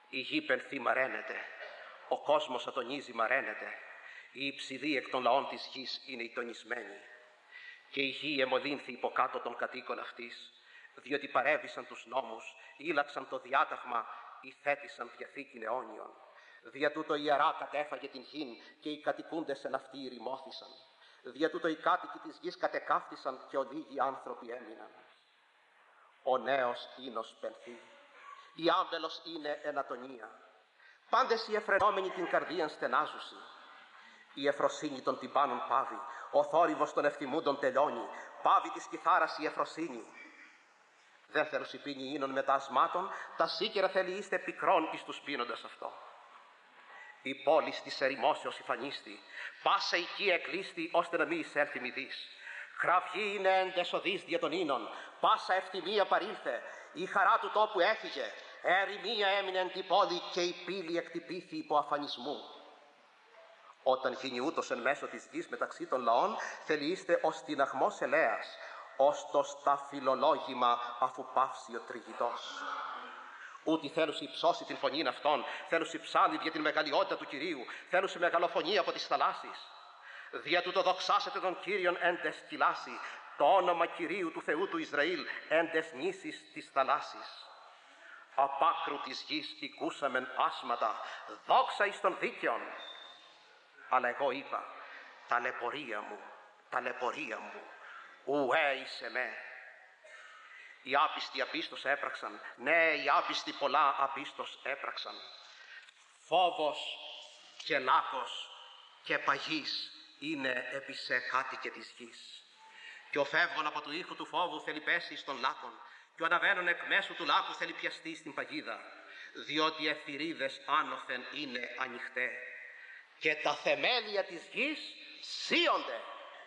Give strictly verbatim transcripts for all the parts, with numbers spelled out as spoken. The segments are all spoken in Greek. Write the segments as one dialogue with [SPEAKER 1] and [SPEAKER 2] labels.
[SPEAKER 1] Η γη πενθεί μαραίνεται, ο κόσμος ατονίζει μαραίνεται, η υψηλή εκ των λαών της γης είναι η τονισμένη. Και η γη εμολύνθη υποκάτω των κατοίκων αυτής, διότι παρέβησαν τους νόμους, ήλαξαν το διάταγμα, υθέτησαν διαθήκην αιώνιον. Δια τούτο η ιερά κατέφαγε την γην και οι κατοικούντες εν αυτή ηρημώθησαν. Δια τούτο οι κάτοικοι της γης κατεκάφθησαν και ολίγοι άνθρωποι έμειναν. Ο νέος ίνος πενθεί, η άμπελος είναι εν ατονία. Πάντες οι εφρενόμενοι την καρδίαν στενάζουσι. Η εφροσύνη των τυμπάνων πάβει, ο θόρυβος των ευθυμούντων τελειώνει, πάβει της κιθάρας η εφροσύνη. Δεν θέλουν πίνει ίνων μετά ασμάτων, τα σίκερα θέλει είστε πικρόν εις τους πίνοντας αυτό. Η πόλη της ερημώσεως υφανίστη, πάσα οικία εκλείστη, ώστε να μη εισέλθει μηδής. Κραυγή είναι έντες οδείς δια των ίνων, πάσα ευθυμία παρήλθε, η χαρά του τόπου έφυγε, ερημία έμεινε εν την πόλη και η πύλη εκτυπήθη υπό αφανισμού. Όταν γίνει ούτως εν μέσω της γης μεταξύ των λαών, θέλει είστε ως τιναγμός ελέας, ως το σταφυλολόγημα αφού πάυσει ο τριγητός. Ούτι θέλουσι υψώσει την φωνήν αυτών, θέλουσι ψάλει για την μεγαλειότητα του Κυρίου, θέλουσι μεγαλοφωνία από τις θαλάσσης. Δια τούτο δοξάσετε τον Κύριον έντες κυλάσει, το όνομα Κυρίου του Θεού του Ισραήλ έντες νήσις της θαλάσσης. Απάκρου της γης οικούσαμεν άσματα, δόξα εις των δίκαιων. Αλλά εγώ είπα, ταλαιπωρία μου, ταλαιπωρία μου, ουέ είσαι με. Οι άπιστοι απίστως έπραξαν, ναι, οι άπιστοι πολλά απίστως έπραξαν. Φόβος και λάκος και παγής είναι επί σε κάτοικε της γης. Και ο φεύγων από του ήχου του φόβου θέλει πέσει στον λάκον, και ο αναβαίνων εκ μέσου του λάκου θέλει πιαστεί στην παγίδα, διότι οι θηρίδες άνωθεν είναι ανοιχτέ και τα θεμέλια της γης σύονται.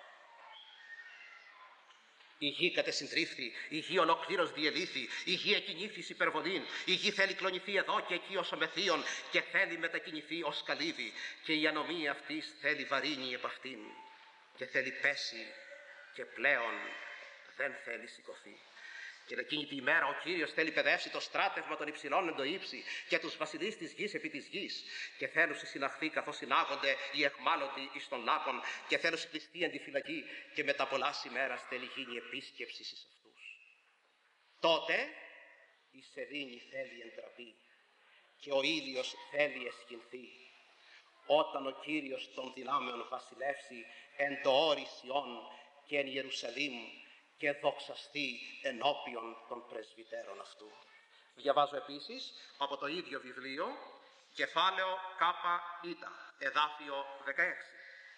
[SPEAKER 1] Η γη κατεσυντρίφθη, η γη ολοκλήρως διελήθη, η γη εκινήθη υπερβολήν, η γη θέλει κλονηθεί εδώ και εκεί ως ομεθύον και θέλει μετακινηθεί ως καλύβη, και η ανομία αυτής θέλει βαρύνει επ' αυτήν και θέλει πέσει και πλέον δεν θέλει σηκωθεί. Και εκείνη τη ημέρα ο Κύριος θέλει παιδεύσει το στράτευμα των υψηλών εν το ύψη και τους βασιλείς της γης επί της γης, και θέλουσι συναχθεί καθώς συνάγονται οι εχμάλωτοι εις των λάκων, και θέλουσι κλειστεί εν τη φυλακή, και μετά πολλάς ημέρας θέλει γίνει επίσκεψη εις αυτούς. Τότε η σελήνη θέλει εντραπεί και ο ήλιος θέλει εσχυνθεί, όταν ο Κύριος των δυνάμεων βασιλεύσει εν το όρη Σιών και εν Ιερουσαλήμ και δοξαστεί ενώπιον των πρεσβυτέρων αυτού. Διαβάζω επίσης από το ίδιο βιβλίο, κεφάλαιο Κάπα Ήτα, εδάφιο δεκαέξι.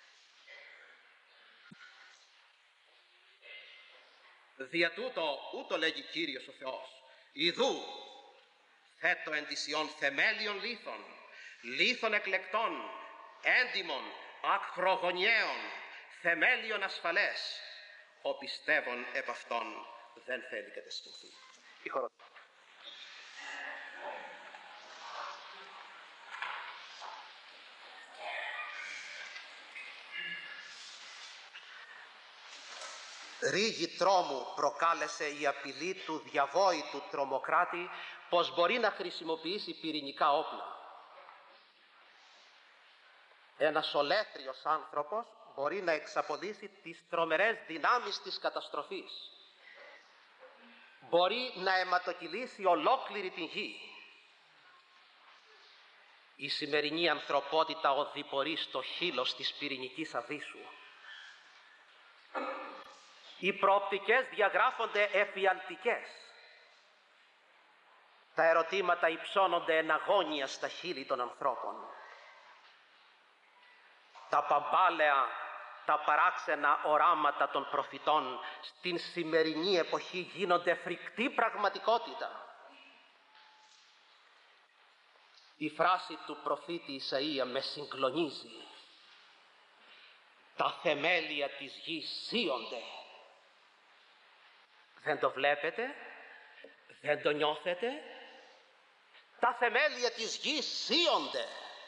[SPEAKER 1] Δια τούτο ούτω λέγει Κύριος ο Θεός, ιδού θέτω εν της Ιών θεμέλιων λίθων, λίθων εκλεκτών, έντιμων, ακρογωνιαίων, θεμέλιων ασφαλές, ο πιστεύων επ' αυτόν δεν θέλει κατεσχυνθεί. Η χορό. Ρίγη τρόμου προκάλεσε η απειλή του διαβόητου τρομοκράτη πως μπορεί να χρησιμοποιήσει πυρηνικά όπλα. Ένας ολέθριος άνθρωπος μπορεί να εξαπολύσει τις τρομερές δυνάμεις της καταστροφής. Μπορεί να αιματοκυλήσει ολόκληρη την γη. Η σημερινή ανθρωπότητα οδηπορεί στο χείλος της πυρηνικής αβύσσου. Οι προοπτικές διαγράφονται εφιαλτικές. Τα ερωτήματα υψώνονται εν αγώνια στα χείλη των ανθρώπων. Τα παμπάλαια, τα παράξενα οράματα των προφητών στην σημερινή εποχή γίνονται φρικτή πραγματικότητα. Η φράση του προφήτη Ισαΐα με συγκλονίζει. Τα θεμέλια της γης σύονται. Δεν το βλέπετε, δεν το νιώθετε. Τα θεμέλια της γης σύονται.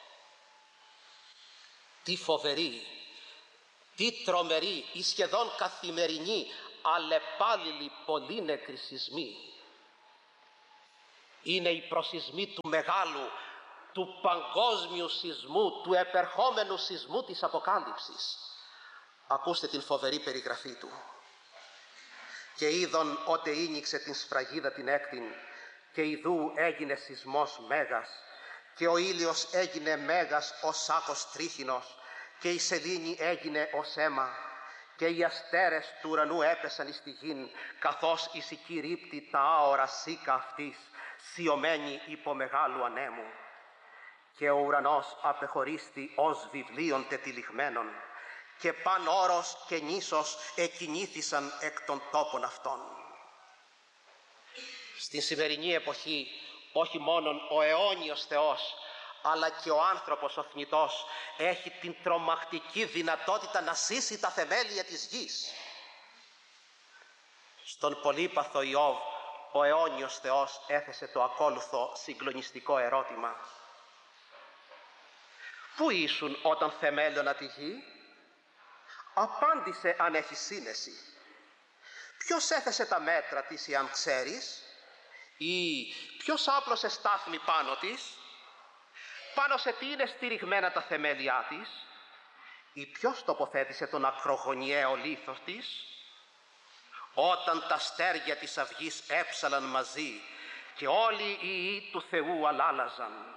[SPEAKER 1] Τι φοβερή, τι τρομερή, η σχεδόν καθημερινή αλλεπάλληλη πολύνεκροι σεισμοί. Είναι οι προσεισμοί του μεγάλου, του παγκόσμιου σεισμού, του επερχόμενου σεισμού της Αποκάλυψης. Ακούστε την φοβερή περιγραφή του. «Και είδον ότε ήνιξε την σφραγίδα την έκτην, και ιδού έγινε σεισμός μέγας, και ο ήλιος έγινε μέγας ως σάκος τρίχινος, και η σελήνη έγινε ως αίμα, και οι αστέρες του ουρανού έπεσαν εις τη γην, καθώς η σικηρύπτει τα άορα σίκα αυτής, σιωμένη υπό μεγάλου ανέμου. Και ο ουρανός απεχωρίστη ως βιβλίων τετυλιγμένων, και παν όρος και νήσος εκινήθησαν εκ των τόπων αυτών». Στην σημερινή εποχή όχι μόνον ο αιώνιος Θεός, αλλά και ο άνθρωπος ο θνητός έχει την τρομακτική δυνατότητα να σύσει τα θεμέλια της γης. Στον πολύπαθο Ιώβ ο αιώνιος Θεός έθεσε το ακόλουθο συγκλονιστικό ερώτημα. «Πού ήσουν όταν θεμέλιωνα τη γη? Απάντησε αν έχει σύνεση. Ποιος έθεσε τα μέτρα της ή αν ξέρεις? Ή ποιος άπλωσε στάθμη πάνω της? Πάνω σε τι είναι στηριγμένα τα θεμέλια της? Ή ποιος τοποθέτησε τον ακρογωνιαίο λίθο της? Όταν τα στέρια της αυγής έψαλαν μαζί και όλοι οι ιοί του Θεού αλάλαζαν».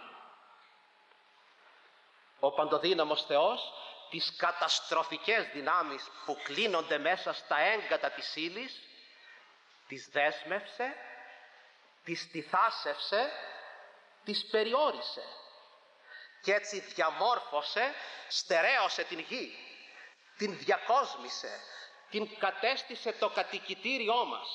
[SPEAKER 1] Ο παντοδύναμος Θεός τις καταστροφικές δυνάμεις που κλείνονται μέσα στα έγκατα της ύλης τις δέσμευσε, τις τυθάσευσε, τις περιόρισε και έτσι διαμόρφωσε, στερέωσε την γη, την διακόσμησε, την κατέστησε το κατοικητήριό μας.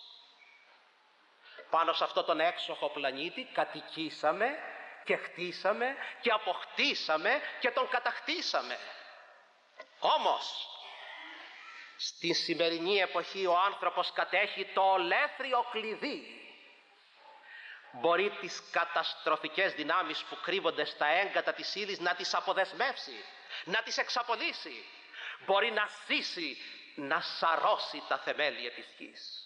[SPEAKER 1] Πάνω σε αυτό τον έξοχο πλανήτη κατοικήσαμε και χτίσαμε και αποκτήσαμε και τον κατακτήσαμε. Όμως στη σημερινή εποχή ο άνθρωπος κατέχει το ολέθριο κλειδί. Μπορεί τις καταστροφικές δυνάμεις που κρύβονται στα έγκατα της ύλης να τις αποδεσμεύσει, να τις εξαπολύσει. Μπορεί να σύσει, να σαρώσει τα θεμέλια της γης.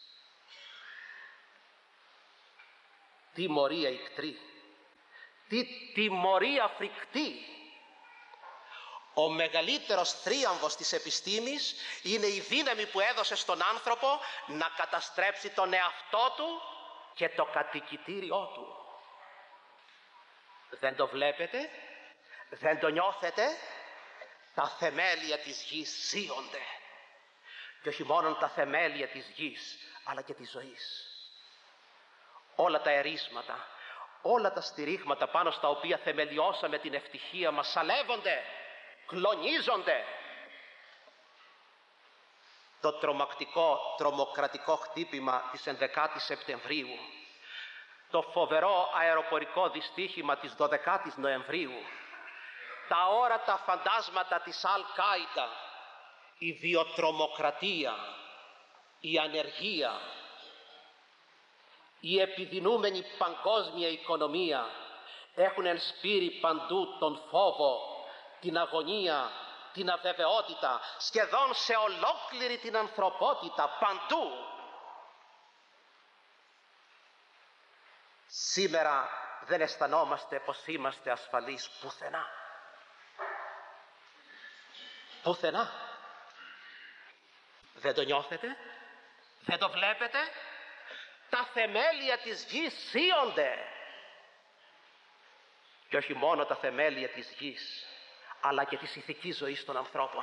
[SPEAKER 1] Τιμωρία ικτρή, τι τιμωρία φρικτή. Ο μεγαλύτερος θρίαμβος της επιστήμης είναι η δύναμη που έδωσε στον άνθρωπο να καταστρέψει τον εαυτό του και το κατοικητήριό του. Δεν το βλέπετε? Δεν το νιώθετε? Τα θεμέλια της γης σύονται. Και όχι μόνο τα θεμέλια της γης, αλλά και της ζωής. Όλα τα ερίσματα, όλα τα στηρίγματα πάνω στα οποία θεμελιώσαμε την ευτυχία μας σαλεύονται, κλονίζονται. Το τρομακτικό, τρομοκρατικό χτύπημα της ενδεκάτης Σεπτεμβρίου, το φοβερό αεροπορικό δυστύχημα της δωδεκάτης Νοεμβρίου, τα όρατα φαντάσματα της Αλ-Κάιντα, η βιοτρομοκρατία, η ανεργία, η επιδεινούμενη παγκόσμια οικονομία έχουν ενσπείρει παντού τον φόβο, την αγωνία, την αβεβαιότητα, σχεδόν σε ολόκληρη την ανθρωπότητα, παντού. Σήμερα δεν αισθανόμαστε πως είμαστε ασφαλείς πουθενά. Πουθενά. Δεν το νιώθετε? Δεν το βλέπετε? Τα θεμέλια της γης σύονται. Και όχι μόνο τα θεμέλια της γης, αλλά και της ηθικής ζωής των ανθρώπων.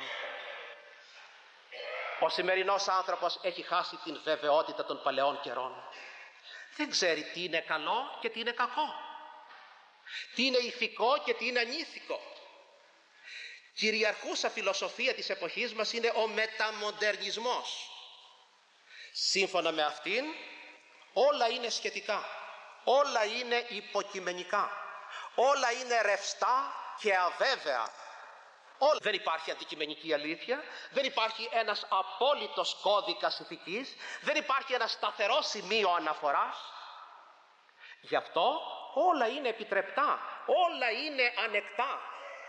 [SPEAKER 1] Ο σημερινός άνθρωπος έχει χάσει την βεβαιότητα των παλαιών καιρών. Δεν ξέρει τι είναι καλό και τι είναι κακό, τι είναι ηθικό και τι είναι ανήθικο. Κυριαρχούσα φιλοσοφία της εποχής μας είναι ο μεταμοντερνισμός. Σύμφωνα με αυτήν όλα είναι σχετικά, όλα είναι υποκειμενικά, όλα είναι ρευστά και αβέβαια. Όλα. Δεν υπάρχει αντικειμενική αλήθεια, δεν υπάρχει ένας απόλυτος κώδικας ηθικής, δεν υπάρχει ένα σταθερό σημείο αναφοράς. Γι' αυτό όλα είναι επιτρεπτά, όλα είναι ανεκτά.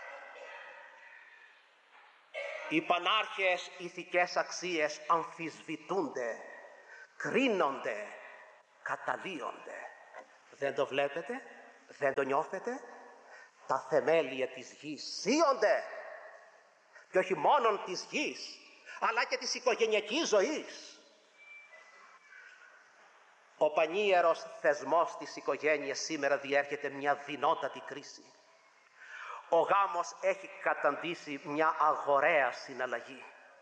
[SPEAKER 1] Οι πανάρχαιες ηθικές αξίες αμφισβητούνται, κρίνονται, καταλύονται. Δεν το βλέπετε, δεν το νιώθετε? Τα θεμέλια της γης σύονται. Και όχι μόνον της γης, αλλά και της οικογενειακής ζωής. Ο πανίερος θεσμός της οικογένειας σήμερα διέρχεται μια δεινότατη κρίση. Ο γάμος έχει καταντήσει μια αγοραία συναλλαγή.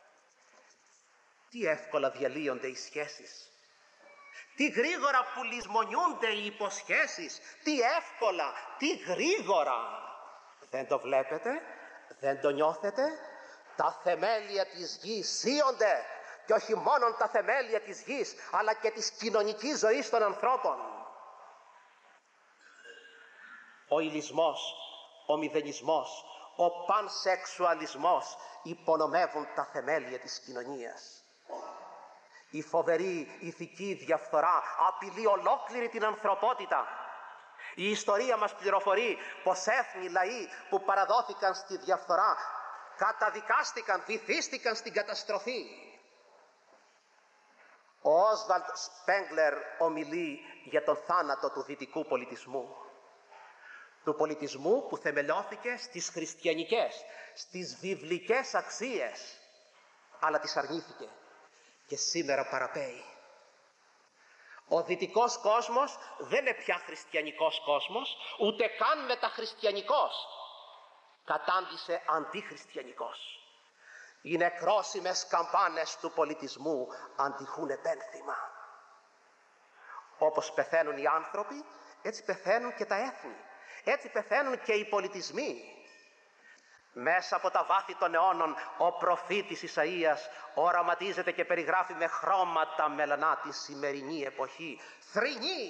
[SPEAKER 1] Τι εύκολα διαλύονται οι σχέσεις. Τι γρήγορα που λησμονιούνται οι υποσχέσεις. Τι εύκολα, τι γρήγορα. Δεν το βλέπετε, δεν το νιώθετε? Τα θεμέλια της γης σύονται. Και όχι μόνο τα θεμέλια της γης, αλλά και της κοινωνικής ζωής των ανθρώπων. Ο ηλισμός, ο μηδενισμός, ο πανσεξουαλισμός υπονομεύουν τα θεμέλια της κοινωνίας. Η φοβερή ηθική διαφθορά απειλεί ολόκληρη την ανθρωπότητα. Η ιστορία μας πληροφορεί πως έθνη, λαοί που παραδόθηκαν στη διαφθορά καταδικάστηκαν, βυθίστηκαν στην καταστροφή. Ο Όσβαλντ Σπέγγλερ ομιλεί για τον θάνατο του δυτικού πολιτισμού. Του πολιτισμού που θεμελιώθηκε στις χριστιανικές, στις βιβλικές αξίες, αλλά τις αρνήθηκε και σήμερα παραπέει. Ο δυτικός κόσμος δεν είναι πια χριστιανικός κόσμος, ούτε καν μεταχριστιανικός. Κατάντησε αντιχριστιανικός. Οι νεκρόσιμες καμπάνες του πολιτισμού αντιχούν επένθυμα. Όπως πεθαίνουν οι άνθρωποι, έτσι πεθαίνουν και τα έθνη. Έτσι πεθαίνουν και οι πολιτισμοί. Μέσα από τα βάθη των αιώνων ο προφήτης Ισαΐας οραματίζεται και περιγράφει με χρώματα μελανά τη σημερινή εποχή. Θρηνεί!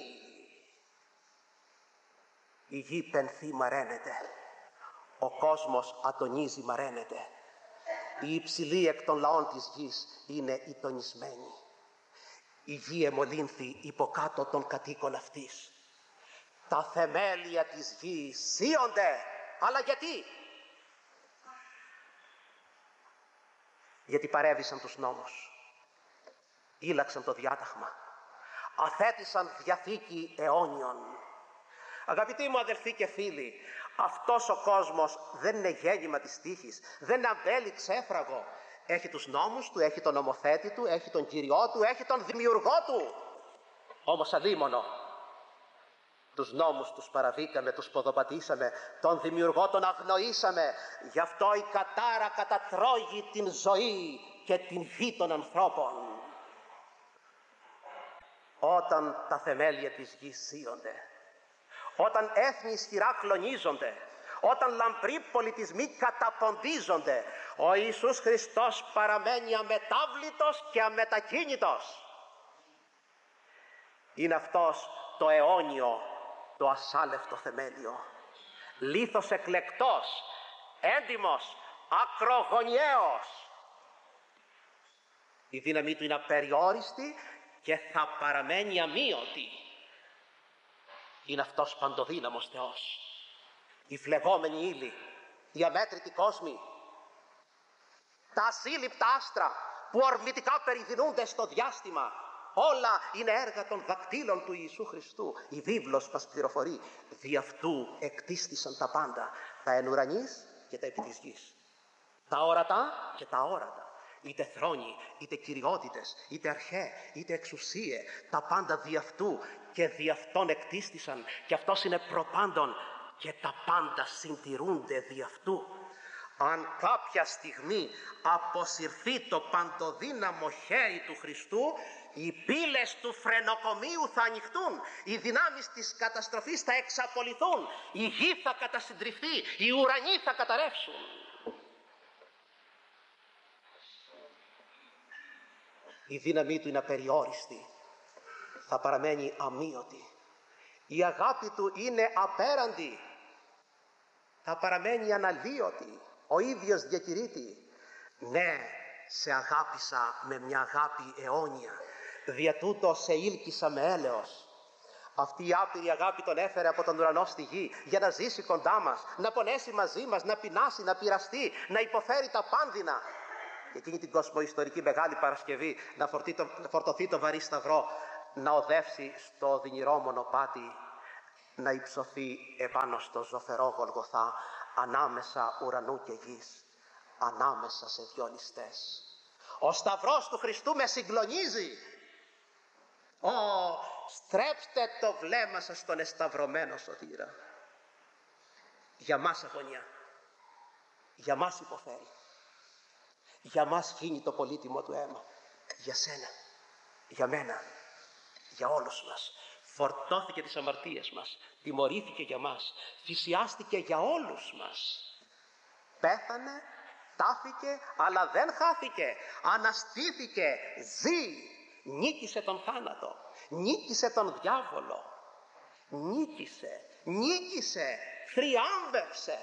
[SPEAKER 1] Η γη πενθεί μαραίνεται. Ο κόσμος ατονίζει μαραίνεται. Οι υψηλοί εκ των λαών της γης είναι οι τονισμένοι. Η γη εμολύνθη υποκάτω των κατοίκων αυτής. Τα θεμέλια της γης σύονται. Αλλά γιατί? Γιατί παρέβησαν τους νόμους. Ήλαξαν το διάταγμα. Αθέτησαν διαθήκη αιώνιων. Αγαπητοί μου αδελφοί και φίλοι, αυτός ο κόσμος δεν είναι γέννημα της τύχης, δεν είναι αμπέλι ξέφραγο. Έχει τους νόμους του, έχει τον νομοθέτη του, έχει τον Κυριό του, έχει τον δημιουργό του. Όμως αλίμονο, τους νόμους τους παραβήκαμε, τους ποδοπατήσαμε, τον δημιουργό τον αγνοήσαμε. Γι' αυτό η κατάρα κατατρώγει την ζωή και την γη των ανθρώπων. Όταν τα θεμέλια της γης σύονται, όταν έθνη ισχυρά κλονίζονται, όταν λαμπροί πολιτισμοί καταποντίζονται, ο Ιησούς Χριστός παραμένει αμετάβλητος και αμετακίνητος. Είναι αυτός το αιώνιο, το ασάλευτο θεμέλιο. Λίθος εκλεκτός, έντιμος, ακρογωνιαίος. Η δύναμή του είναι απεριόριστη και θα παραμένει αμύωτη. Είναι αυτός παντοδύναμος Θεός. Η φλεγόμενη ύλη, οι αμέτρητοι κόσμοι, τα ασύλληπτα άστρα που ορμητικά περιδυνούνται στο διάστημα, όλα είναι έργα των δακτύλων του Ιησού Χριστού. Η βίβλος μας πληροφορεί, δι' αυτού εκτίστησαν τα πάντα, τα εν ουρανής και τα επί της γης, τα ορατά και τα αόρατα, είτε θρόνοι, είτε κυριότητες, είτε αρχαί, είτε εξουσίε, τα πάντα δι' αυτού και δι' αυτόν εκτίστησαν, και αυτός είναι προπάντων και τα πάντα συντηρούνται δι' αυτού. Αν κάποια στιγμή αποσυρθεί το παντοδύναμο χέρι του Χριστού, οι πύλες του φρενοκομείου θα ανοιχτούν, οι δυνάμεις της καταστροφής θα εξαπολυθούν, η γη θα κατασυντριφθεί, οι ουρανοί θα καταρρεύσουν. Η δύναμή του είναι απεριόριστη, θα παραμένει αμύωτη. Η αγάπη του είναι απέραντη, θα παραμένει αναλύωτη. Ο ίδιος διακηρύττει, ναι, σε αγάπησα με μια αγάπη αιώνια, δια τούτο σε ήλκησα με έλεος. Αυτή η άπειρη αγάπη τον έφερε από τον ουρανό στη γη για να ζήσει κοντά μας, να πονέσει μαζί μας, να πεινάσει, να πειραστεί, να υποφέρει τα πάνδυνα. Και εκείνη την κοσμοϊστορική Μεγάλη Παρασκευή να, το, να φορτωθεί το βαρύ σταυρό, να οδεύσει στο οδυνηρό μονοπάτι, να υψωθεί επάνω στο ζωφερό Γολγοθά, ανάμεσα ουρανού και γης, ανάμεσα σε δυο ληστές. Ο σταυρός του Χριστού με συγκλονίζει. Ω, στρέψτε το βλέμμα σας στον εσταυρωμένο σωτήρα. Για μας αγωνιά, για μας υποφέρει, για μας χύνει το πολύτιμο του αίμα, για σένα, για μένα, για όλους μας. Φορτώθηκε τις αμαρτίες μας, τιμωρήθηκε για μας, θυσιάστηκε για όλους μας. Πέθανε, τάφηκε, αλλά δεν χάθηκε, αναστήθηκε, ζει, νίκησε τον θάνατο, νίκησε τον διάβολο, νίκησε, νίκησε, θριάμβευσε.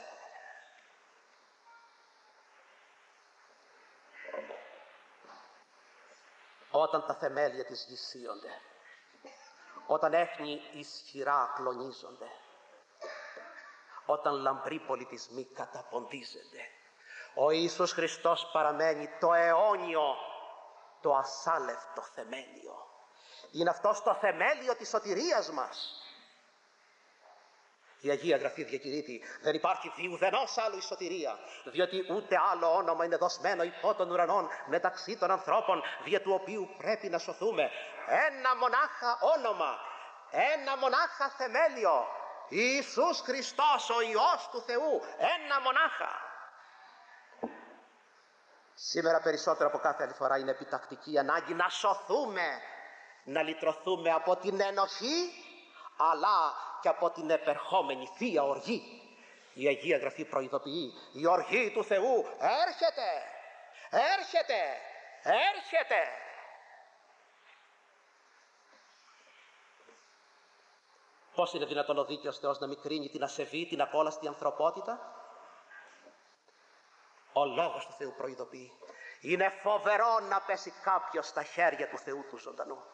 [SPEAKER 1] Όταν τα θεμέλια της γης σύονται, όταν έθνη ισχυρά κλονίζονται, όταν λαμπροί πολιτισμοί καταποντίζονται, ο Ιησούς Χριστός παραμένει το αιώνιο, το ασάλευτο θεμέλιο. Είναι αυτό το θεμέλιο της σωτηρίας μας. Η Αγία Γραφή διακηρύττει: δεν υπάρχει διουδενός άλλου η σωτηρία, διότι ούτε άλλο όνομα είναι δοσμένο υπό των ουρανών μεταξύ των ανθρώπων, δια του οποίου πρέπει να σωθούμε. Ένα μονάχα όνομα, ένα μονάχα θεμέλιο, Ιησούς Χριστός, ο Υιός του Θεού, ένα μονάχα. Σήμερα περισσότερο από κάθε άλλη φορά είναι επιτακτική ανάγκη να σωθούμε, να λυτρωθούμε από την ενοχή, αλλά και από την επερχόμενη Θεία Οργή. Η Αγία Γραφή προειδοποιεί: η οργή του Θεού έρχεται, έρχεται, έρχεται. Πώς είναι δυνατόν ο δίκαιος Θεός να μην κρίνει την ασεβή, την ακόλαστη ανθρωπότητα? Ο Λόγος του Θεού προειδοποιεί: είναι φοβερό να πέσει κάποιος στα χέρια του Θεού του ζωντανού.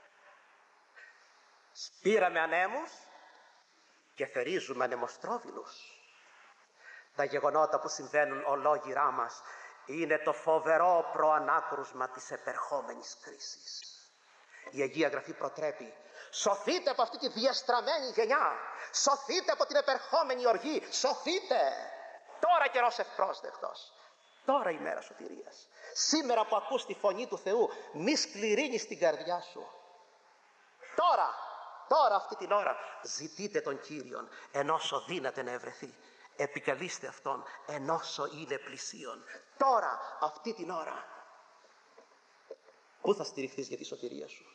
[SPEAKER 1] Σπήραμε ανέμους και θερίζουμε ανεμοστρόβιλους. Τα γεγονότα που συμβαίνουν ολόγυρά μας είναι το φοβερό προανάκρουσμα της επερχόμενης κρίσης. Η Αγία Γραφή προτρέπει: σωθείτε από αυτή τη διαστραμμένη γενιά, σωθείτε από την επερχόμενη οργή, σωθείτε. Τώρα καιρός ευπρόσδεκτος, τώρα η μέρα σωτηρίας. Σήμερα που ακούς τη φωνή του Θεού, μη σκληρύνεις την καρδιά σου. Τώρα, τώρα αυτή την ώρα ζητείτε τον Κύριον ενώσο δύναται να ευρεθεί. Επικαλείστε Αυτόν ενώσο είναι πλησίον. Τώρα, αυτή την ώρα. Πού θα στηριχθείς για τη σωτηρία σου?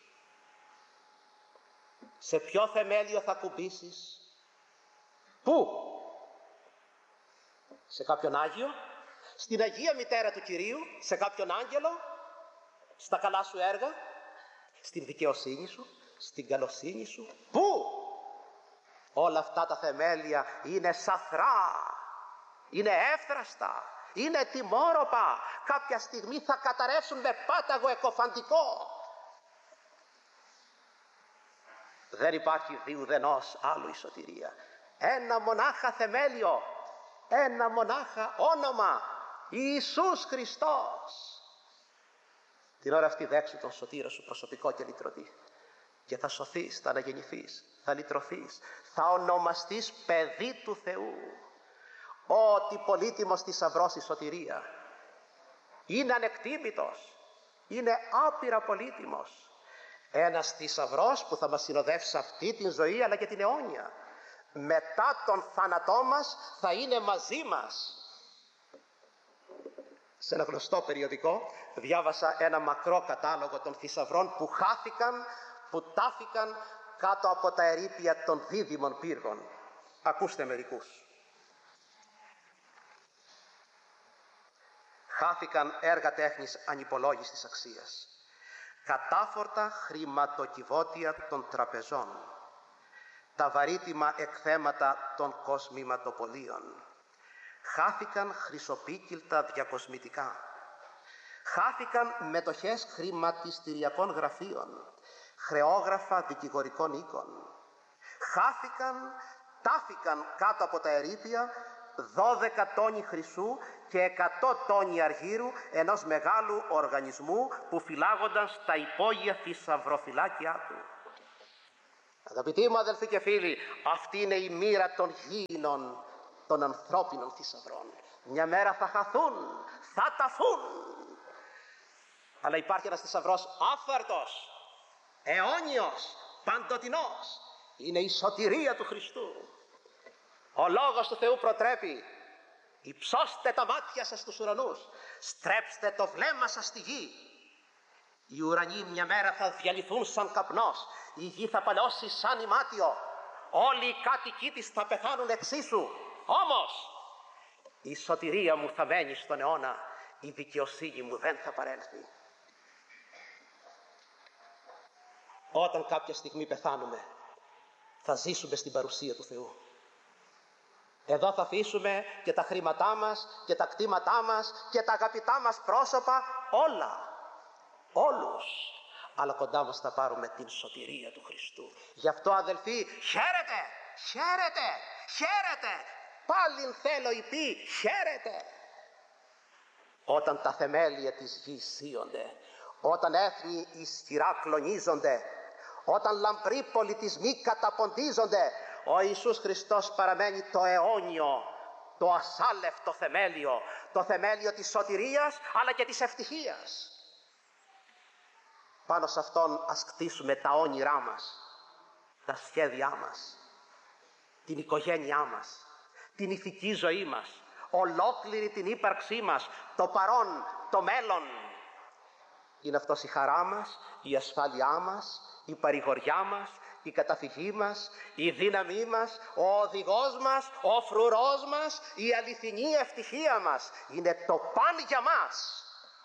[SPEAKER 1] Σε ποιο θεμέλιο θα κουμπίσεις? Πού? Σε κάποιον Άγιο? Στην Αγία Μητέρα του Κυρίου? Σε κάποιον άγγελο? Στα καλά σου έργα? Στην δικαιοσύνη σου? Στην καλοσύνη σου? Πού? Όλα αυτά τα θεμέλια είναι σαθρά, είναι εύθραστα, είναι τιμόρροπα. Κάποια στιγμή θα καταρρεύσουν με πάταγο εκοφαντικό. Δεν υπάρχει διουδενός άλλου η σωτηρία. Ένα μονάχα θεμέλιο, ένα μονάχα όνομα, Ιησούς Χριστός. Την ώρα αυτή δέξου τον σωτήρα σου προσωπικό και λυτρωτή και θα σωθείς, θα αναγεννηθείς, θα λυτρωθείς, θα ονομαστείς παιδί του Θεού. Ό,τι πολύτιμος θησαυρός η σωτηρία. Είναι ανεκτήμητος, είναι άπειρα πολύτιμος. Ένας θησαυρός που θα μας συνοδεύσει σε αυτή την ζωή αλλά και την αιώνια. Μετά τον θάνατό μας θα είναι μαζί μας. Σε ένα γνωστό περιοδικό διάβασα ένα μακρό κατάλογο των θησαυρών που χάθηκαν, που τάφηκαν κάτω από τα ερείπια των δίδυμων πύργων. Ακούστε μερικούς. Χάθηκαν έργα τέχνης ανυπολόγιστης αξίας. Κατάφορτα χρηματοκιβώτια των τραπεζών. Τα βαρύτιμα εκθέματα των κοσμηματοπολίων. Χάθηκαν χρυσοπίκυλτα διακοσμητικά. Χάθηκαν μετοχές χρηματιστηριακών γραφείων, χρεόγραφα δικηγορικών οίκων. Χάθηκαν, τάφηκαν κάτω από τα ερείπια δώδεκα τόνοι χρυσού και εκατό τόνοι αργύρου ενός μεγάλου οργανισμού που φυλάγονταν στα υπόγεια θησαυροφυλάκια του. Αγαπητοί μου αδελφοί και φίλοι, αυτή είναι η μοίρα των γήινων, των ανθρώπινων θησαυρών. Μια μέρα θα χαθούν, θα ταφούν. Αλλά υπάρχει ένας θησαυρός άφαρτος, αιώνιος, παντοτινός. Είναι η σωτηρία του Χριστού. Ο Λόγος του Θεού προτρέπει: υψώστε τα μάτια σας στους ουρανούς, στρέψτε το βλέμμα σας στη γη. Οι ουρανοί μια μέρα θα διαλυθούν σαν καπνός, η γη θα παλαιώσει σαν ημάτιο, όλοι οι κάτοικοι της θα πεθάνουν εξίσου. Όμως η σωτηρία μου θα μένει στον αιώνα, η δικαιοσύνη μου δεν θα παρέλθει. Όταν κάποια στιγμή πεθάνουμε, θα ζήσουμε στην παρουσία του Θεού. Εδώ θα αφήσουμε και τα χρήματά μας και τα κτήματά μας και τα αγαπητά μας πρόσωπα, όλα, όλους. Αλλά κοντά μας θα πάρουμε την σωτηρία του Χριστού. Γι' αυτό αδελφοί, χαίρετε, χαίρετε, χαίρετε. Πάλιν θέλω υπή, χαίρετε. Όταν τα θεμέλια της γης σύονται, όταν έθνη ισχυρά κλονίζονται, όταν λαμπροί πολιτισμοί καταποντίζονται, ο Ιησούς Χριστός παραμένει το αιώνιο, το ασάλευτο θεμέλιο, το θεμέλιο της σωτηρίας αλλά και της ευτυχίας. Πάνω σε αυτόν ας κτίσουμε τα όνειρά μας, τα σχέδιά μας, την οικογένειά μας, την ηθική ζωή μας, ολόκληρη την ύπαρξή μας, το παρόν, το μέλλον. Είναι αυτός η χαρά μας, η ασφάλειά μας, η παρηγοριά μας, η καταφυγή μας, η δύναμή μας, ο οδηγός μας, ο φρουρός μας, η αληθινή ευτυχία μας. Είναι το παν για μας.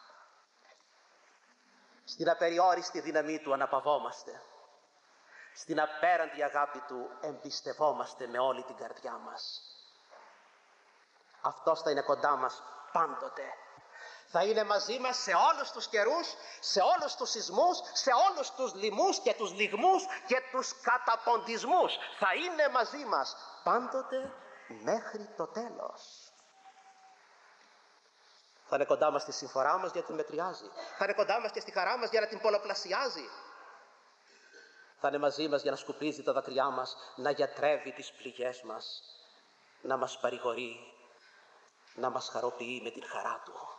[SPEAKER 1] Στην απεριόριστη δύναμή του αναπαυόμαστε. Στην απέραντη αγάπη του εμπιστευόμαστε με όλη την καρδιά μας. Αυτός θα είναι κοντά μας πάντοτε. Θα είναι μαζί μας σε όλους τους καιρούς, σε όλους τους σεισμούς, σε όλους τους λοιμούς και τους λυγμούς και τους καταποντισμούς. Θα είναι μαζί μας πάντοτε μέχρι το τέλος. Θα είναι κοντά μας στη συμφορά μας για να την μετριάζει. Θα είναι κοντά μας και στη χαρά μας για να την πολλαπλασιάζει. Θα είναι μαζί μας για να σκουπίζει τα δάκρυά μας, να γιατρεύει τις πληγές μας, να μας παρηγορεί, να μας χαροποιεί με την χαρά του.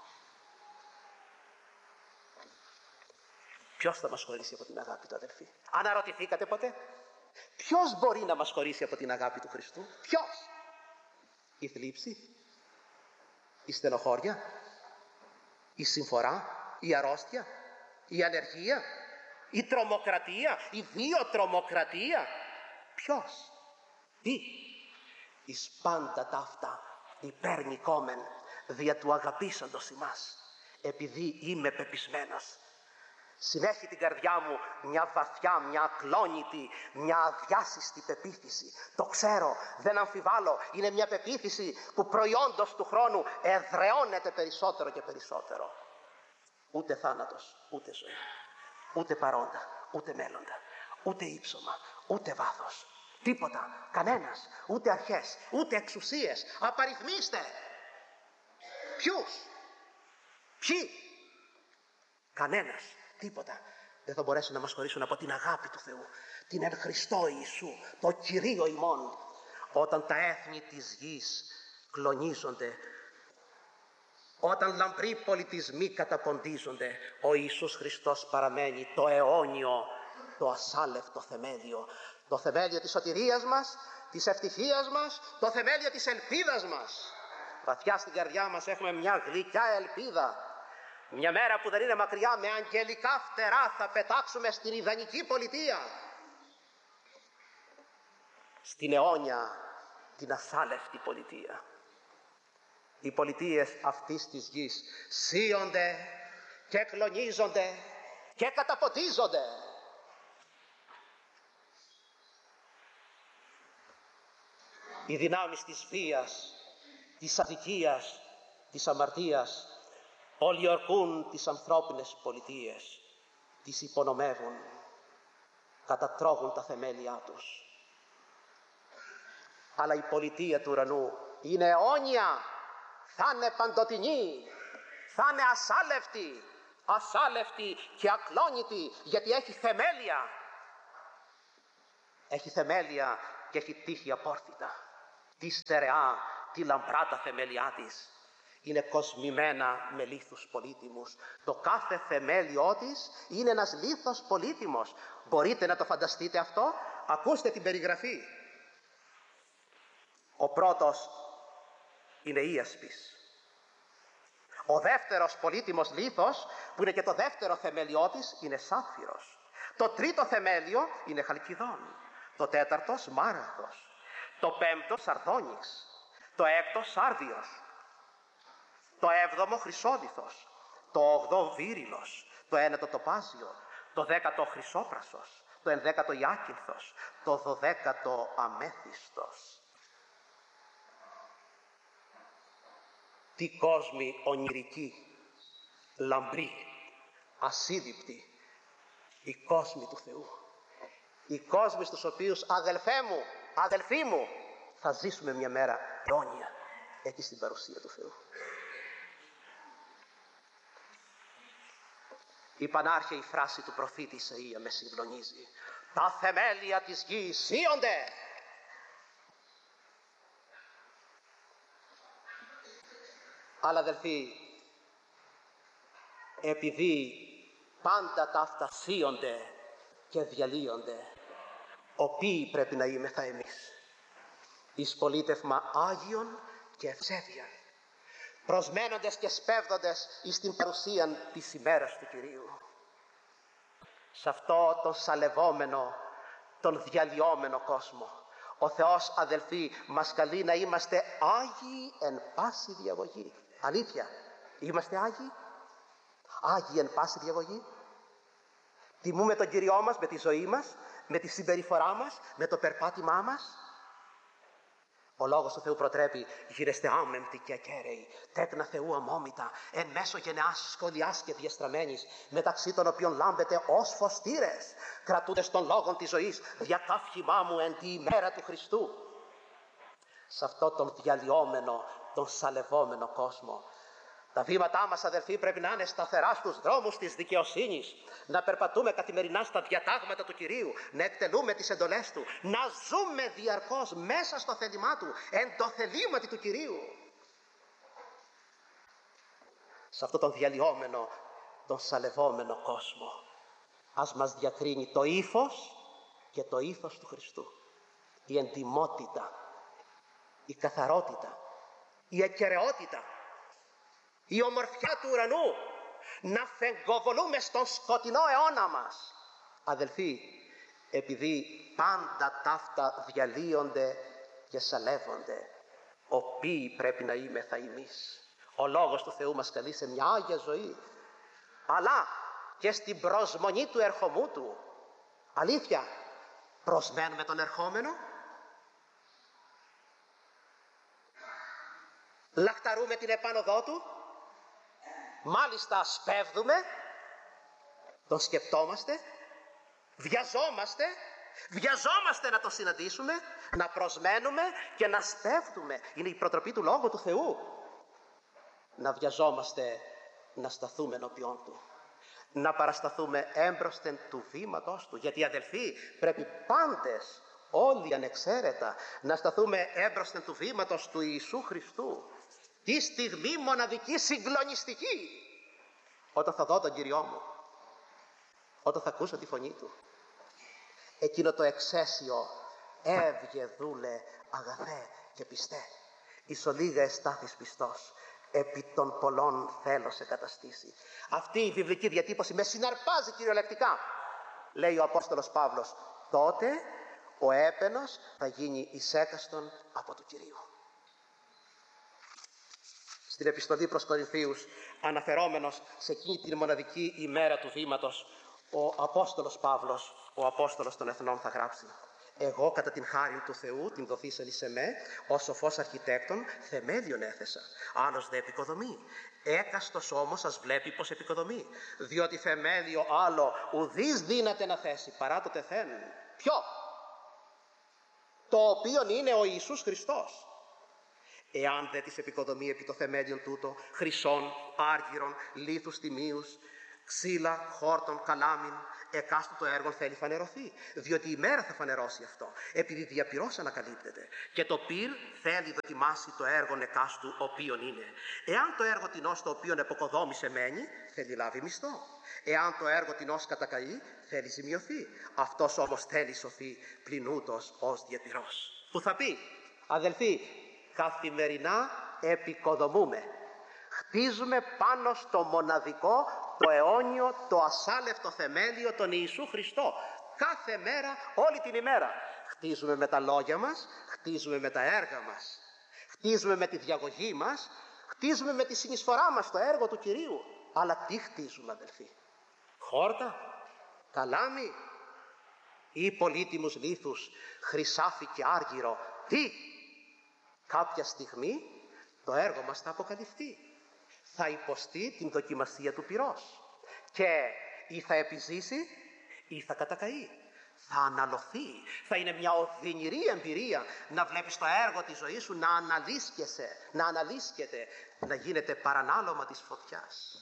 [SPEAKER 1] Ποιος θα μας χωρίσει από την αγάπη του, αδελφοί? Αναρωτηθήκατε ποτέ? Ποιος μπορεί να μας χωρίσει από την αγάπη του Χριστού? Ποιος? Η θλίψη, η στενοχώρια, η συμφορά, η αρρώστια, η ανεργία, η τρομοκρατία, η βιοτρομοκρατία? Ποιος? Τι? Εις πάντα ταύτα υπερνικόμεν δια του αγαπήσαντος ημάς, επειδή είμαι πεπισμένος. Συνέχει την καρδιά μου μια βαθιά, μια ακλόνητη, μια αδιάσυστη πεποίθηση. Το ξέρω, δεν αμφιβάλλω, είναι μια πεποίθηση που προϊόντος του χρόνου εδραιώνεται περισσότερο και περισσότερο. Ούτε θάνατος, ούτε ζωή, ούτε παρόντα, ούτε μέλλοντα, ούτε ύψωμα, ούτε βάθος. Τίποτα, κανένας, ούτε αρχές, ούτε εξουσίες. Απαριθμίστε. Ποιους? Ποιοι? Κανένας. Τίποτα δεν θα μπορέσουν να μας χωρίσουν από την αγάπη του Θεού, την εν Χριστώ Ιησού, το Κυρίο ημών. Όταν τα έθνη της γης κλονίζονται, όταν λαμπροί πολιτισμοί καταποντίζονται, ο Ιησούς Χριστός παραμένει το αιώνιο, το ασάλευτο θεμέλιο, το θεμέλιο της σωτηρίας μας, της ευτυχίας μας, το θεμέλιο της ελπίδας μας. Βαθιά στην καρδιά μας έχουμε μια γλυκιά ελπίδα. Μια μέρα που δεν είναι μακριά, με αγγελικά φτερά θα πετάξουμε στην ιδανική πολιτεία. Στην αιώνια, την ασάλευτη πολιτεία. Οι πολιτείες αυτής της γης σύονται και κλονίζονται και καταποντίζονται. Οι δυνάμεις της βίας, της αδικίας, της αμαρτίας ολιορκούν τις ανθρώπινες πολιτείες, τις υπονομεύουν, κατατρώγουν τα θεμέλια τους. Αλλά η πολιτεία του ουρανού είναι αιώνια, θα είναι παντοτινή, θα είναι ασάλευτη, ασάλευτη και ακλόνητη, γιατί έχει θεμέλια. Έχει θεμέλια και έχει τύχη απόρθητα. Τι στερεά, τι λαμπρά τα θεμέλια της. Είναι κοσμημένα με λίθους πολύτιμους. Το κάθε θεμέλιό της είναι ένας λίθος πολύτιμος. Μπορείτε να το φανταστείτε αυτό? Ακούστε την περιγραφή. Ο πρώτος είναι ίασπης. Ο δεύτερος πολύτιμος λίθος, που είναι και το δεύτερο θεμέλιό της, είναι σάφυρος. Το τρίτο θεμέλιο είναι χαλκιδόν. Το τέταρτο σμάραγδος. Το πέμπτο σαρδόνix. Το έκτο σάρδιος. Το έβδομο χρυσόλιθος. Το όγδοο βύριλος. Το ένατο τοπάζιο. Το δέκατο χρυσόπρασος. Το ενδέκατο ιάκυνθος. Το δωδέκατο αμέθιστος. Τι κόσμοι ονειρικοί, λαμπροί, ασίδηπτοι, οι κόσμοι του Θεού. Οι κόσμοι στους οποίους, αδελφέ μου, αδελφοί μου, θα ζήσουμε μια μέρα αιώνια εκεί στην παρουσία του Θεού. Η πανάρχαιη φράση του προφήτη Ισαΐα με συγκλονίζει. Τα θεμέλια της γης σύονται. Αλλά αδελφοί, επειδή πάντα τα αυτά σύονται και διαλύονται, οποίοι πρέπει να είμεθα εμείς? Εις πολίτευμα Άγιον και ευσέβεια, προσμένοντες και σπέβδοντες εις την παρουσίαν της ημέρας του Κυρίου. Σε αυτό τον σαλευόμενο, τον διαλυόμενο κόσμο, ο Θεός, αδελφοί, μας καλεί να είμαστε Άγιοι εν πάση διαγωγή. Αλήθεια, είμαστε Άγιοι? Άγιοι εν πάση διαγωγή. Τιμούμε τον Κυριό μας με τη ζωή μας, με τη συμπεριφορά μας, με το περπάτημά μας. Ο λόγος του Θεού προτρέπει, γύρεστε άμεμπτοι και ακέραιοι, τέκνα Θεού αμόμητα, εν μέσω γενεάς σχολιάς και διαστραμμένης, μεταξύ των οποίων λάμπετε ως φωστήρες, κρατούντες των λόγων της ζωής, διακαύχημά μου εν τη ημέρα του Χριστού. Σε αυτό τον διαλυόμενο, τον σαλευόμενο κόσμο, τα βήματά μας, αδελφοί, πρέπει να είναι σταθερά στους δρόμους της δικαιοσύνης, να περπατούμε καθημερινά στα διατάγματα του Κυρίου, να εκτελούμε τις εντολές Του, να ζούμε διαρκώς μέσα στο θέλημά Του, εν το θελήματι του Κυρίου. Σε αυτό τον διαλυόμενο, τον σαλευόμενο κόσμο, ας μας διακρίνει το ύφος και το ήθος του Χριστού, η εντιμότητα, η καθαρότητα, η ακεραιότητα, η ομορφιά του ουρανού, να φεγγοβολούμε στον σκοτεινό αιώνα μας. Αδελφοί, επειδή πάντα ταύτα διαλύονται και σαλεύονται, οποίοι πρέπει να είμεθα εμείς? Ο λόγος του Θεού μας καλεί σε μια άγια ζωή, αλλά και στην προσμονή του ερχομού Του. Αλήθεια, προσμένουμε τον ερχόμενο? Λαχταρούμε την επάνωδό Του? Μάλιστα σπέβδουμε, τον σκεπτόμαστε, βιαζόμαστε, βιαζόμαστε να τον συναντήσουμε, να προσμένουμε και να σπέβδουμε. Είναι η προτροπή του Λόγου του Θεού. Να βιαζόμαστε να σταθούμε ενώπιόν Του, να παρασταθούμε έμπροσθεν του βήματος Του. Γιατί, αδελφοί, πρέπει πάντες, όλοι ανεξαίρετα, να σταθούμε έμπροσθεν του βήματος του Ιησού Χριστού. Τη στιγμή μοναδική, συγκλονιστική, όταν θα δω τον Κυριό μου, όταν θα ακούσω τη φωνή Του. Εκείνο το εξαίσιο, έβγε δούλε αγαθέ και πιστέ, εις ολίγα εστάθης πιστός, επί των πολλών θέλω σε καταστήσει. Αυτή η βιβλική διατύπωση με συναρπάζει κυριολεκτικά. Λέει ο Απόστολος Παύλος, τότε ο έπαινος θα γίνει εισέκαστον από του Κυρίου. Στην επιστολή προς Κορινθίους, αναφερόμενος σε εκείνη την μοναδική ημέρα του βήματος, ο Απόστολος Παύλος, ο Απόστολος των Εθνών, θα γράψει: εγώ κατά την χάριν του Θεού, την δοθήσαν εις εμέ, ως σοφός αρχιτέκτον, θεμέλιον έθεσα. Άλλος δε επικοδομεί. Έκαστος όμως ας βλέπει πως επικοδομεί. Διότι θεμέλιο άλλο ουδείς δύναται να θέσει παρά το τεθέν. Ποιο? Το οποίον είναι ο Ιησούς Χριστός. Εάν δε της επικοδομεί επί το θεμέλιον τούτο, χρυσών, άργυρων, λίθους τιμίους, ξύλα, χόρτων, καλάμιν, εκάστοτε το έργο θέλει φανερωθεί, διότι η μέρα θα φανερώσει αυτό, επειδή διαπυρός ανακαλύπτεται. Και το πυρ θέλει δοκιμάσει το έργο εκάστου οποίον είναι. Εάν το έργο τεινός το οποίον εποκοδόμησε μένει, θέλει λάβει μισθό. Εάν το έργο τεινός κατακαεί, θέλει ζημιωθεί. Αυτός όμως θέλει σωθεί, πλην ούτως ως διαπυρός. Που θα πει, αδελφοί, καθημερινά επικοδομούμε. Χτίζουμε πάνω στο μοναδικό, το αιώνιο, το ασάλευτο θεμέλιο, τον Ιησού Χριστό. Κάθε μέρα, όλη την ημέρα. Χτίζουμε με τα λόγια μας, χτίζουμε με τα έργα μας. Χτίζουμε με τη διαγωγή μας, χτίζουμε με τη συνεισφορά μας στο έργο του Κυρίου. Αλλά τι χτίζουμε, αδελφοί? Χόρτα, καλάμι ή πολύτιμους λίθους, χρυσάφι και άργυρο? Τι? Κάποια στιγμή το έργο μας θα αποκαλυφθεί. Θα υποστεί την δοκιμασία του πυρός και ή θα επιζήσει ή θα κατακαεί. Θα αναλωθεί. Θα είναι μια οδυνηρή εμπειρία να βλέπεις το έργο της ζωής σου να αναλύσκεσαι, να αναλύσκεται, να γίνεται παρανάλωμα της φωτιάς.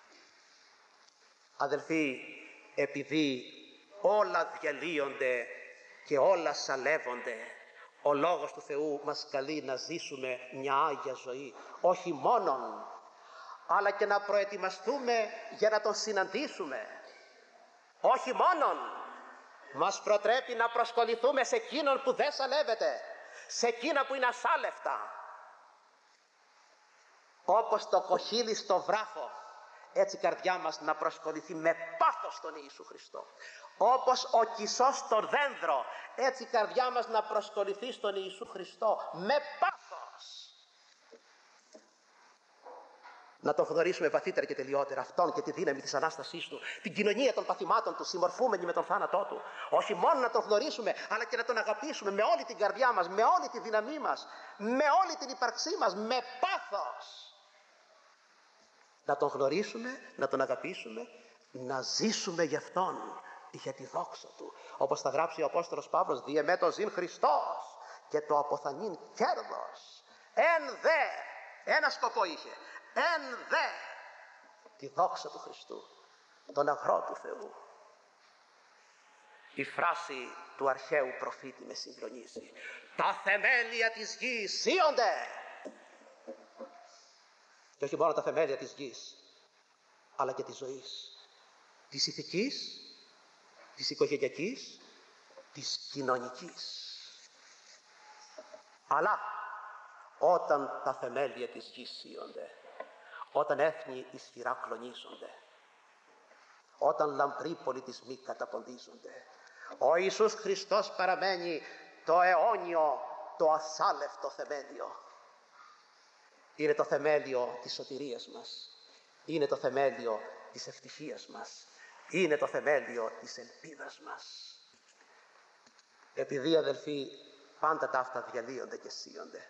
[SPEAKER 1] Αδελφοί, επειδή όλα διαλύονται και όλα σαλεύονται, ο Λόγος του Θεού μας καλεί να ζήσουμε μια άγια ζωή, όχι μόνον, αλλά και να προετοιμαστούμε για να τον συναντήσουμε. Όχι μόνον, μας προτρέπει να προσκοληθούμε σε εκείνον που δεν σαλεύεται, σε εκείνα που είναι ασάλευτα. Όπως το κοχύλι στο βράχο, έτσι η καρδιά μας να προσκοληθεί με πάθος στον Ιησού Χριστό. Όπως ο κισός στο δένδρο, έτσι η καρδιά μας να προσκοληθεί στον Ιησού Χριστό με πάθος. Να τον γνωρίσουμε βαθύτερα και τελειότερα αυτόν και τη δύναμη της Ανάστασής του, την κοινωνία των παθημάτων του, συμμορφούμενοι με τον θάνατό του. Όχι μόνο να τον γνωρίσουμε, αλλά και να τον αγαπήσουμε με όλη την καρδιά μας, με όλη τη δύναμή μας, με όλη την ύπαρξή μας, με πάθος. Να τον γνωρίσουμε, να τον αγαπήσουμε, να ζήσουμε γι' αυτόν, για τη δόξα του. Όπως θα γράψει ο Απόστολος Παύλος, διεμέ το ζήν Χριστός και το αποθανήν κέρδος. Εν δε, ένα σκοπό είχε, εν δε τη δόξα του Χριστού, τον αγρό του Θεού. Η φράση του αρχαίου προφήτη με συγκλονίζει. Τα θεμέλια της γης σύονται. Και όχι μόνο τα θεμέλια της γης, αλλά και της ζωής, της ηθικής, της οικογενειακής, της κοινωνικής. Αλλά όταν τα θεμέλια της γης σύονται, όταν έθνη ισχυρά κλονίζονται, όταν λαμπροί πολιτισμοί καταποντίζονται, ο Ιησούς Χριστός παραμένει το αιώνιο, το ασάλευτο θεμέλιο. Είναι το θεμέλιο της σωτηρίας μας. Είναι το θεμέλιο της ευτυχίας μας. Είναι το θεμέλιο της ελπίδας μας. Επειδή, αδελφοί, πάντα τα αυτά διαλύονται και σύονται,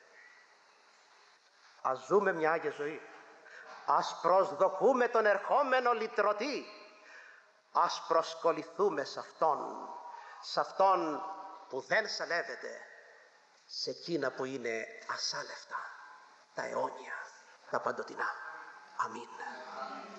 [SPEAKER 1] ας ζούμε μια άγια ζωή. Ας προσδοκούμε τον ερχόμενο λυτρωτή. Ας προσκοληθούμε σε Αυτόν, σε Αυτόν που δεν σαλεύεται, σε εκείνα που είναι ασάλευτα, τα αιώνια, τα παντοτινά. Αμήν.